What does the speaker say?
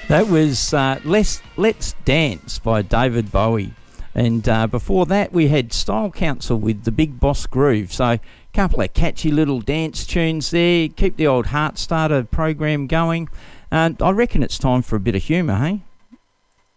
That was Let's Dance by David Bowie. And before that, we had Style Council with The Big Boss Groove. So a couple of catchy little dance tunes there. Keep the old Heart Starter program going. And I reckon it's time for a bit of humour, hey?